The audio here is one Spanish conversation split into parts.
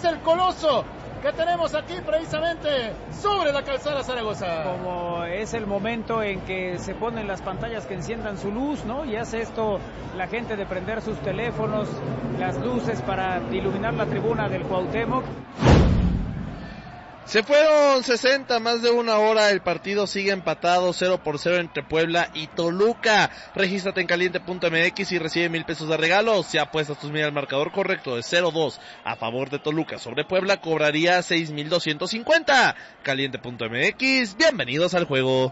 el coloso que tenemos aquí precisamente sobre la calzada Zaragoza. Como es el momento en que se ponen las pantallas que enciendan su luz, ¿no? Y hace esto la gente de prender sus teléfonos, las luces para iluminar la tribuna del Cuauhtémoc. Se fueron 60, más de una hora, el partido sigue empatado 0-0 entre Puebla y Toluca. Regístrate en caliente.mx y recibe 1,000 pesos de regalo. Si apuestas tus mil al marcador correcto de 0-2 a favor de Toluca sobre Puebla, cobraría 6,250. Caliente.mx, bienvenidos al juego.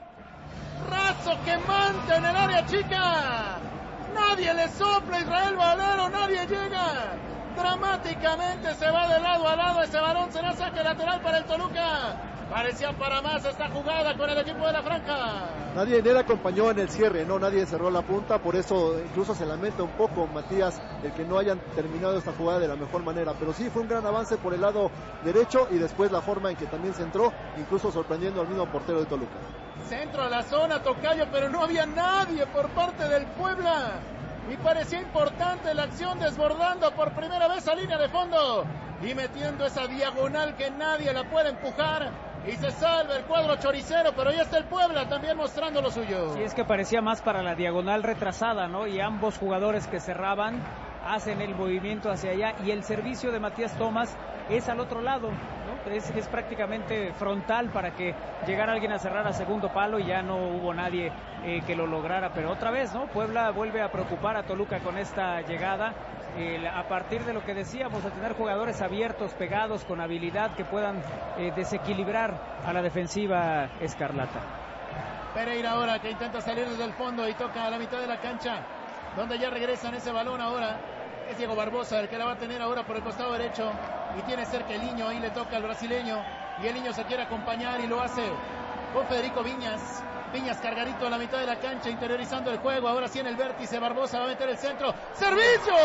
Razo quemante en el área chica. Nadie le sopla, Israel Valero, nadie llega. Dramáticamente se va de lado a lado, ese balón será saque lateral para el Toluca. Parecía para más esta jugada con el equipo de la franja. Nadie le acompañó en el cierre, no, nadie cerró la punta, por eso incluso se lamenta un poco Matías el que no hayan terminado esta jugada de la mejor manera, pero sí fue un gran avance por el lado derecho y después la forma en que también se entró, incluso sorprendiendo al mismo portero de Toluca. Centro a la zona, tocayo, pero no había nadie por parte del Puebla. Y parecía importante la acción, desbordando por primera vez a línea de fondo y metiendo esa diagonal que nadie la puede empujar. Y se salva el cuadro choricero, pero ya está el Puebla también mostrando lo suyo. Sí, es que parecía más para la diagonal retrasada, ¿no? Y ambos jugadores que cerraban hacen el movimiento hacia allá y el servicio de Matías Tomás es al otro lado, ¿no? Es prácticamente frontal para que llegara alguien a cerrar a segundo palo y ya no hubo nadie que lo lograra, pero otra vez, ¿no? Puebla vuelve a preocupar a Toluca con esta llegada, a partir de lo que decíamos, de tener jugadores abiertos, pegados, con habilidad que puedan desequilibrar a la defensiva escarlata. Pereira ahora que intenta salir desde el fondo y toca a la mitad de la cancha, donde ya regresan ese balón ahora. Es Diego Barbosa el que la va a tener ahora por el costado derecho y tiene cerca el Niño, ahí le toca al brasileño y el Niño se quiere acompañar y lo hace con Federico Viñas. Viñas cargadito a la mitad de la cancha, interiorizando el juego, ahora sí en el vértice, Barbosa va a meter el centro, ¡servicio!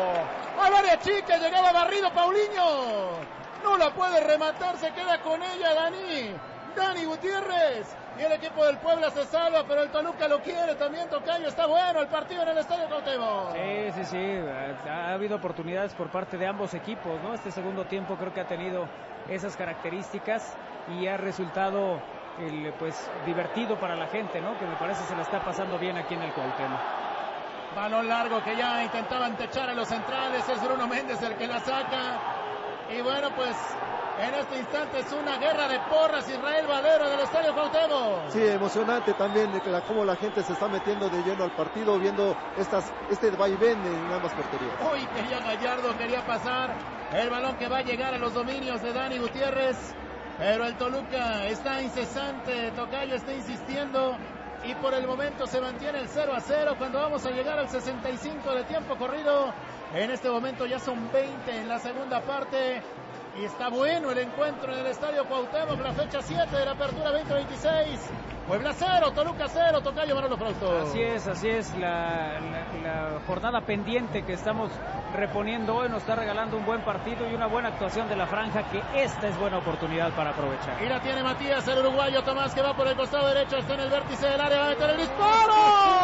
Al área chica, llegaba barrido Paulinho, no la puede rematar, se queda con ella Dani Gutiérrez. Y el equipo del Puebla se salva, pero el Toluca lo quiere también, tocayo. Está bueno el partido en el Estadio Cuauhtémoc. Sí. Ha habido oportunidades por parte de ambos equipos, ¿no? Este segundo tiempo creo que ha tenido esas características y ha resultado pues divertido para la gente, ¿no? Que me parece se la está pasando bien aquí en el Cuauhtémoc. Balón largo que ya intentaban techar a los centrales. Es Bruno Méndez el que la saca. Y bueno, pues en este instante es una guerra de porras, Israel Valero del Estadio Cuauhtémoc. Sí, emocionante también cómo la gente se está metiendo de lleno al partido, viendo este vaivén en ambas porterías. Uy, quería Gallardo, quería pasar el balón que va a llegar a los dominios de Dani Gutiérrez, pero el Toluca está incesante, tocayo está insistiendo y por el momento se mantiene el 0-0 cuando vamos a llegar al 65 de tiempo corrido. En este momento ya son 20 en la segunda parte. Y está bueno el encuentro en el Estadio Cuauhtémoc, la fecha 7 de la apertura 2026. Puebla 0, Toluca 0, tocayo Manolo Frausto. Así es, la jornada pendiente que estamos reponiendo hoy nos está regalando un buen partido y una buena actuación de la franja, que esta es buena oportunidad para aprovechar. Y la tiene Matías, el uruguayo Tomás, que va por el costado derecho, está en el vértice del área, va a meter el disparo.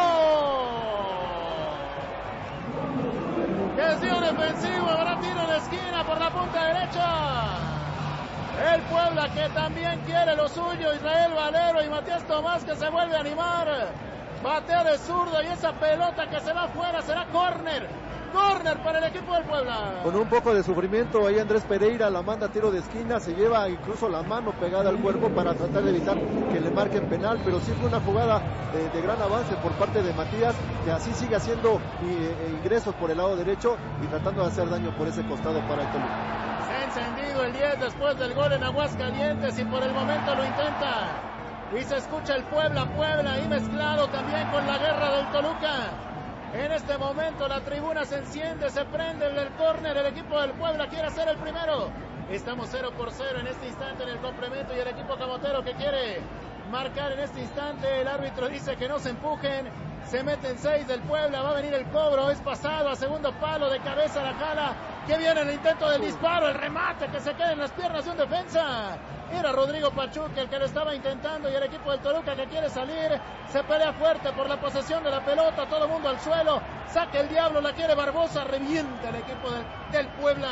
Gestión defensiva, habrá tiro de esquina por la punta derecha. El Puebla que también quiere lo suyo, Israel Valero y Matías Tomás que se vuelve a animar. Batea de zurdo y esa pelota que se va afuera será córner. Córner para el equipo del Puebla. Con un poco de sufrimiento ahí Andrés Pereira la manda a tiro de esquina, se lleva incluso la mano pegada al cuerpo para tratar de evitar que le marquen penal, pero sí fue una jugada de gran avance por parte de Matías, que así sigue haciendo ingresos por el lado derecho y tratando de hacer daño por ese costado para el Toluca. Se ha encendido el 10 después del gol en Aguascalientes y por el momento lo intenta. Y se escucha el Puebla ahí mezclado también con la guerra del Toluca. En este momento la tribuna se enciende, se prende el córner, el equipo del Puebla quiere hacer el primero. Estamos 0-0 en este instante en el complemento y el equipo camotero que quiere marcar en este instante. El árbitro dice que no se empujen, se meten 6 del Puebla, va a venir el cobro, es pasado a segundo palo, de cabeza la jala, que viene el intento del disparo, el remate que se queda en las piernas de un defensa. Era Rodrigo Pachuca el que lo estaba intentando y el equipo del Toluca que quiere salir, se pelea fuerte por la posesión de la pelota, todo el mundo al suelo, saca el diablo, la quiere Barbosa, revienta el equipo del Puebla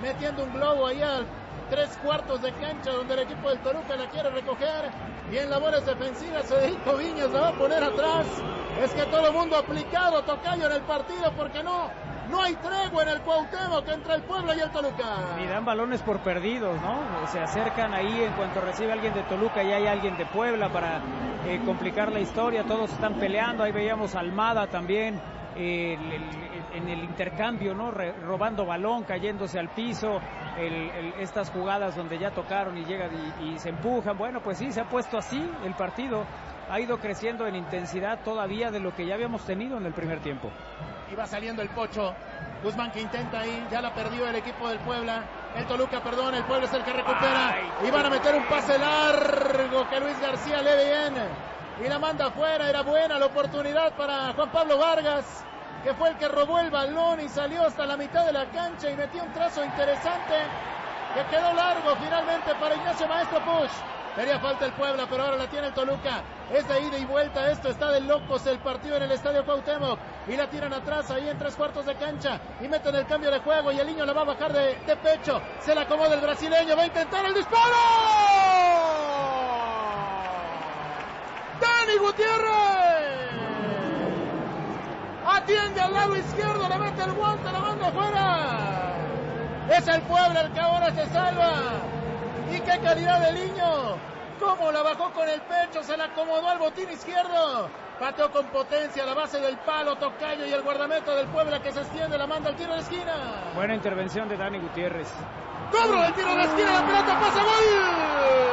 metiendo un globo ahí al 3/4 de cancha donde el equipo del Toluca la quiere recoger, y en labores defensivas Federico Viñas la va a poner atrás. Es que todo el mundo aplicado, tocayo, en el partido, porque no hay tregua en el Cuauhtémoc entre el Puebla y el Toluca. Ni dan balones por perdidos, ¿no? Se acercan ahí en cuanto recibe alguien de Toluca y hay alguien de Puebla para complicar la historia. Todos están peleando. Ahí veíamos a Almada también en el intercambio, ¿no? Robando balón, cayéndose al piso. Estas jugadas donde ya tocaron y llegan y se empujan. Bueno, pues sí, se ha puesto así el partido. Ha ido creciendo en intensidad todavía de lo que ya habíamos tenido en el primer tiempo. Y va saliendo el Pocho Guzmán, que intenta ahí, ya la perdió el equipo del Puebla, el Toluca, perdón, el Puebla es el que recupera, y van a meter un pase largo que Luis García lee bien y la manda afuera. Era buena la oportunidad para Juan Pablo Vargas, que fue el que robó el balón y salió hasta la mitad de la cancha y metió un trazo interesante que quedó largo finalmente para Ignacio Maestro Push. Haría falta el Puebla, pero ahora la tiene el Toluca. Es de ida y vuelta, esto está de locos el partido en el Estadio Cuauhtémoc. Y la tiran atrás ahí en 3/4 de cancha. Y meten el cambio de juego y el niño la va a bajar de pecho. Se la acomoda el brasileño, va a intentar el disparo. Dani Gutiérrez atiende al lado izquierdo, le mete el guante, la manda afuera. Es el Puebla el que ahora se salva. Y qué calidad del niño, cómo la bajó con el pecho, se la acomodó al botín izquierdo, pateó con potencia a la base del palo, tocayo, y el guardameta del Puebla que se extiende, la manda al tiro de esquina. Buena intervención de Dani Gutiérrez. Cobro del tiro de esquina, la pelota pasa, gol.